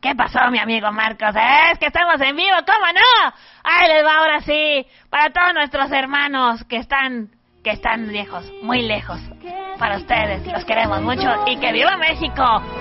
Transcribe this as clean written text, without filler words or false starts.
¿Qué pasó, mi amigo Marcos? Es que estamos en vivo, ¿cómo no? Ahí les va ahora sí, para todos nuestros hermanos que están lejos, muy lejos. Para ustedes, los queremos mucho y que viva México.